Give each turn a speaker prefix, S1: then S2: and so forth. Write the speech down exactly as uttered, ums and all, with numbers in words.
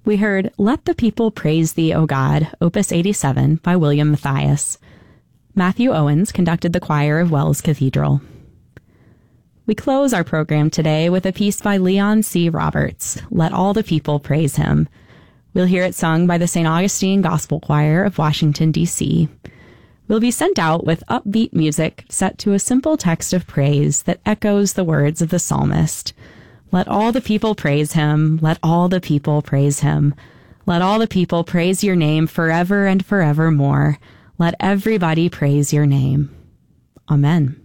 S1: We heard Let the People Praise Thee, O God, Opus eighty-seven by William Matthias. Matthew Owens conducted the choir of Wells Cathedral. We close our program today with a piece by Leon C. Roberts, Let All the People Praise Him. We'll hear it sung by the Saint Augustine Gospel Choir of Washington, D C We'll be sent out with upbeat music set to a simple text of praise that echoes the words of the psalmist. Let all the people praise him. Let all the people praise him. Let all the people praise your name forever and forevermore. Let everybody praise your name. Amen.